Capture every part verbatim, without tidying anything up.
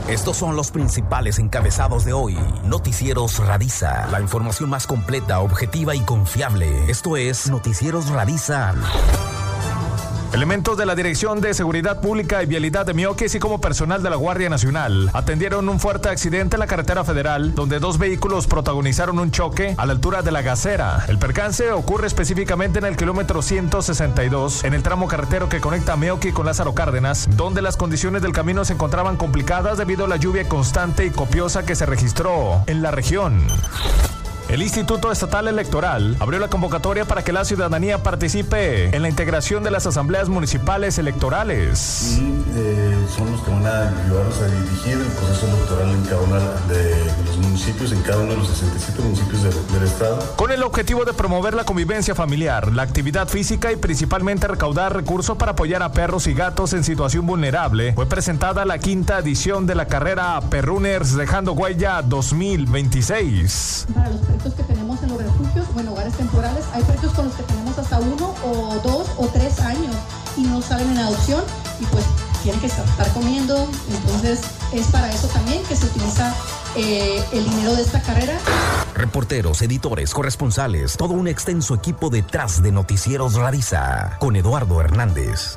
Estos son los principales encabezados de hoy. Noticieros Radisa. La información más completa, objetiva y confiable. Esto es Noticieros Radisa. Elementos de la Dirección de Seguridad Pública y Vialidad de Meoqui, así como personal de la Guardia Nacional, atendieron un fuerte accidente en la carretera federal, donde dos vehículos protagonizaron un choque a la altura de La Gacera. El percance ocurre específicamente en el kilómetro ciento sesenta y dos, en el tramo carretero que conecta a Meoqui con Lázaro Cárdenas, donde las condiciones del camino se encontraban complicadas debido a la lluvia constante y copiosa que se registró en la región. El Instituto Estatal Electoral abrió la convocatoria para que la ciudadanía participe en la integración de las asambleas municipales electorales. Y eh, son los que van a ayudarnos a dirigir el proceso electoral en cada uno de, de los municipios, en cada uno de los sesenta y siete municipios de, del estado. Con el objetivo de promover la convivencia familiar, la actividad física y principalmente recaudar recursos para apoyar a perros y gatos en situación vulnerable, fue presentada la quinta edición de la carrera Perrunners Dejando Huella dos mil veintiséis. Para los que tenemos en los refugios o en hogares temporales, hay perritos con los que tenemos hasta uno o dos o tres años y no salen en adopción y pues tienen que estar comiendo, entonces es para eso también que se utiliza eh, el dinero de esta carrera. Reporteros, editores, corresponsales, todo un extenso equipo detrás de Noticieros Radisa, con Eduardo Hernández.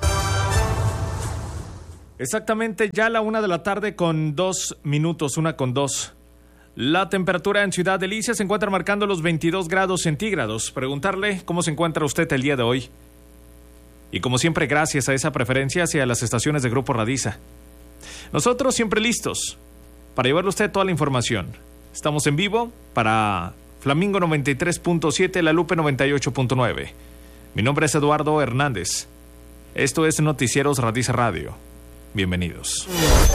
Exactamente ya a la una de la tarde con dos minutos, una con dos. La temperatura en Ciudad Delicia se encuentra marcando los veintidós grados centígrados. Preguntarle cómo se encuentra usted el día de hoy. Y como siempre, gracias a esa preferencia hacia las estaciones de Grupo Radisa. Nosotros siempre listos para llevarle a usted toda la información. Estamos en vivo para Flamingo noventa y tres punto siete, La Lupe noventa y ocho punto nueve. Mi nombre es Eduardo Hernández. Esto es Noticieros Radisa Radio. Bienvenidos.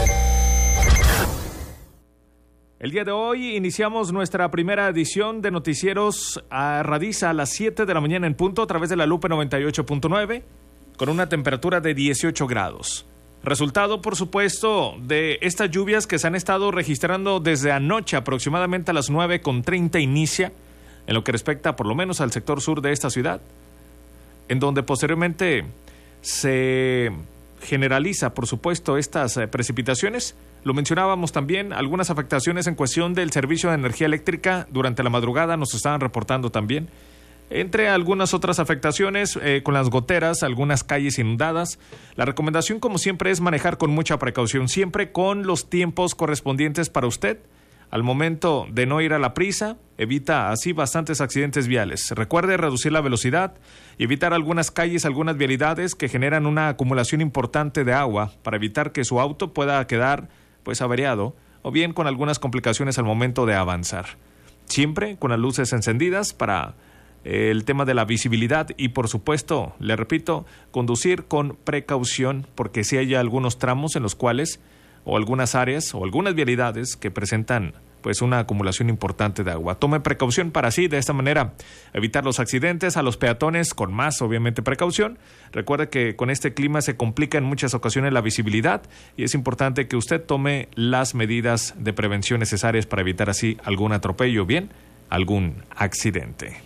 El día de hoy iniciamos nuestra primera edición de Noticieros a Radisa a las siete de la mañana en punto a través de La Lupe noventa y ocho punto nueve con una temperatura de dieciocho grados. Resultado, por supuesto, de estas lluvias que se han estado registrando desde anoche aproximadamente a las nueve con treinta inicia en lo que respecta por lo menos al sector sur de esta ciudad, en donde posteriormente se generaliza, por supuesto, estas eh, precipitaciones. Lo mencionábamos también, algunas afectaciones en cuestión del servicio de energía eléctrica durante la madrugada nos estaban reportando también. Entre algunas otras afectaciones, eh, con las goteras, algunas calles inundadas. La recomendación, como siempre, es manejar con mucha precaución, siempre con los tiempos correspondientes para usted. Al momento de no ir a la prisa, evita así bastantes accidentes viales. Recuerde reducir la velocidad y evitar algunas calles, algunas vialidades que generan una acumulación importante de agua para evitar que su auto pueda quedar pues averiado o bien con algunas complicaciones al momento de avanzar. Siempre con las luces encendidas para eh, el tema de la visibilidad y, por supuesto, le repito, conducir con precaución porque si hay algunos tramos en los cuales o algunas áreas o algunas vialidades que presentan pues una acumulación importante de agua. Tome precaución para así, de esta manera, evitar los accidentes. A los peatones con más, obviamente, precaución. Recuerde que con este clima se complica en muchas ocasiones la visibilidad y es importante que usted tome las medidas de prevención necesarias para evitar así algún atropello o bien algún accidente.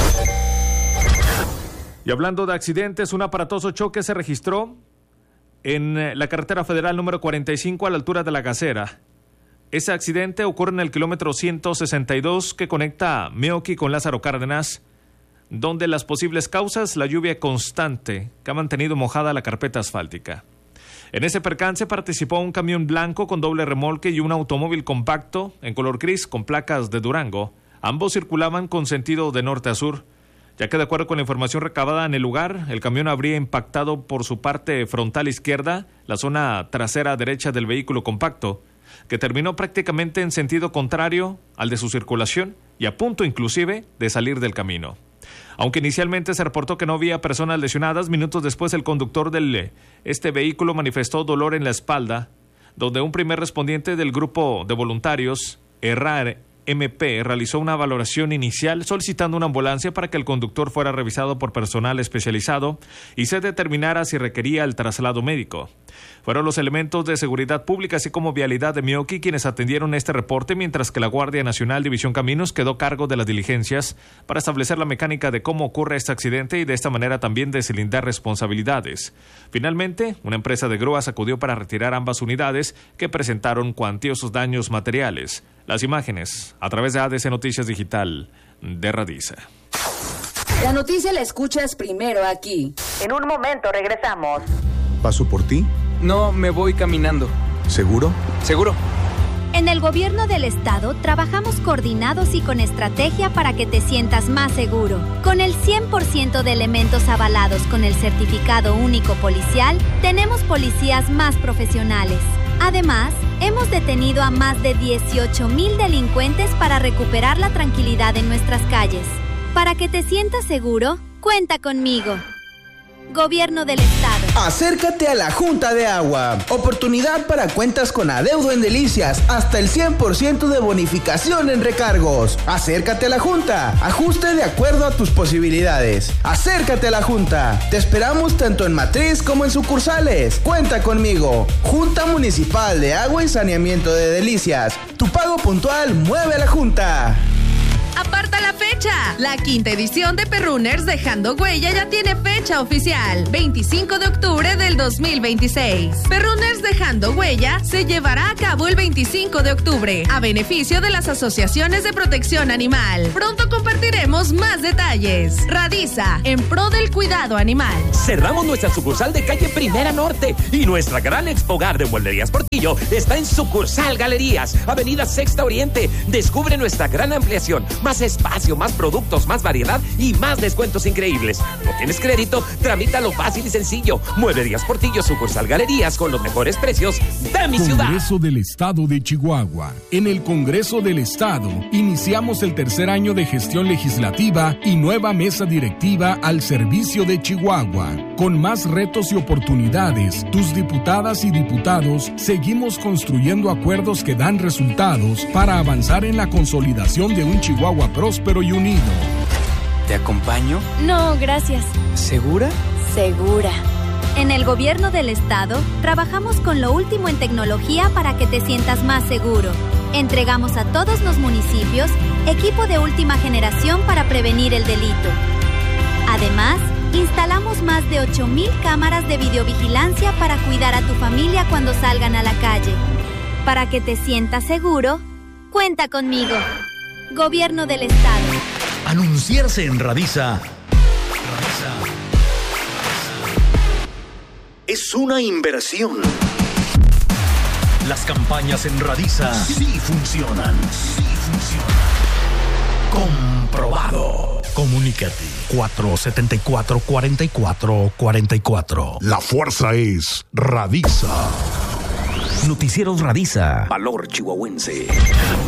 Y hablando de accidentes, un aparatoso choque se registró en la carretera federal número cuarenta y cinco a la altura de La Gacera. Ese accidente ocurre en el kilómetro ciento sesenta y dos que conecta Meoqui con Lázaro Cárdenas, donde las posibles causas, la lluvia constante que ha mantenido mojada la carpeta asfáltica. En ese percance participó un camión blanco con doble remolque y un automóvil compacto en color gris con placas de Durango. Ambos circulaban con sentido de norte a sur, ya que de acuerdo con la información recabada en el lugar, el camión habría impactado por su parte frontal izquierda la zona trasera derecha del vehículo compacto, que terminó prácticamente en sentido contrario al de su circulación y a punto inclusive de salir del camino. Aunque inicialmente se reportó que no había personas lesionadas, minutos después el conductor de este vehículo manifestó dolor en la espalda, donde un primer respondiente del grupo de voluntarios, Errar M P realizó una valoración inicial solicitando una ambulancia para que el conductor fuera revisado por personal especializado y se determinara si requería el traslado médico. Fueron los elementos de seguridad pública así como Vialidad de Mioqui quienes atendieron este reporte, mientras que la Guardia Nacional División Caminos quedó a cargo de las diligencias para establecer la mecánica de cómo ocurre este accidente y de esta manera también deslindar responsabilidades. Finalmente, una empresa de grúas acudió para retirar ambas unidades que presentaron cuantiosos daños materiales. Las imágenes a través de A D C Noticias Digital de Radisa. La noticia la escuchas primero aquí. En un momento regresamos. ¿Paso por ti? No, me voy caminando. ¿Seguro? Seguro. En el gobierno del estado trabajamos coordinados y con estrategia para que te sientas más seguro. Con el cien por ciento de elementos avalados con el certificado único policial, tenemos policías más profesionales. Además, hemos detenido a más de dieciocho mil delincuentes para recuperar la tranquilidad en nuestras calles. Para que te sientas seguro, cuenta conmigo. Gobierno del Estado. Acércate a la Junta de Agua. Oportunidad para cuentas con adeudo en Delicias. Hasta el cien por ciento de bonificación en recargos. Acércate a la Junta. Ajuste de acuerdo a tus posibilidades. Acércate a la Junta. Te esperamos tanto en matriz como en sucursales. Cuenta conmigo. Junta Municipal de Agua y Saneamiento de Delicias. Tu pago puntual mueve a la Junta. ¡Aparta la fecha! La quinta edición de Perrunners Dejando Huella ya tiene fecha oficial, veinticinco de octubre del dos mil veintiséis. Perrunners Dejando Huella se llevará a cabo el veinticinco de octubre, a beneficio de las asociaciones de protección animal. Pronto compartiremos más detalles. Radisa, en pro del cuidado animal. Cerramos nuestra sucursal de calle Primera Norte y nuestra gran expogar de Mueblerías Portillo está en sucursal Galerías, avenida Sexta Oriente. Descubre nuestra gran ampliación. Más espacio, más productos, más variedad y más descuentos increíbles. ¿No tienes crédito? Tramítalo fácil y sencillo. Mueblerías Portillo, sucursal Galerías, con los mejores precios de mi ciudad. Congreso del Estado de Chihuahua. En el Congreso del Estado iniciamos el tercer año de gestión legislativa y nueva mesa directiva al servicio de Chihuahua. Con más retos y oportunidades, tus diputadas y diputados seguimos construyendo acuerdos que dan resultados para avanzar en la consolidación de un Chihuahua próspero y unido. ¿Te acompaño? No, gracias. ¿Segura? Segura. En el gobierno del estado, trabajamos con lo último en tecnología para que te sientas más seguro. Entregamos a todos los municipios equipo de última generación para prevenir el delito. Además, instalamos más de ocho mil cámaras de videovigilancia para cuidar a tu familia cuando salgan a la calle. Para que te sientas seguro, cuenta conmigo. Gobierno del Estado. Anunciarse en Radisa es una inversión. Las campañas en Radisa sí funcionan. Sí funcionan. Comprobado. Comunícate. cuatro siete cuatro, cuatro cuatro cuatro cuatro. La fuerza es Radisa. Noticieros Radisa. Valor chihuahuense.